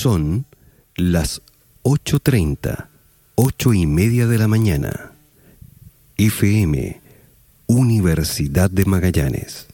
Son las 8:30, 8:30 de la mañana. FM, Universidad de Magallanes.